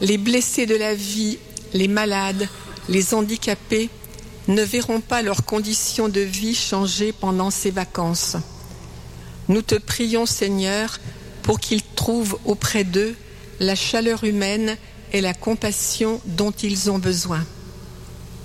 Les blessés de la vie, les malades, les handicapés ne verront pas leurs conditions de vie changer pendant ces vacances. Nous te prions, Seigneur, pour qu'ils trouvent auprès d'eux la chaleur humaine et la compassion dont ils ont besoin.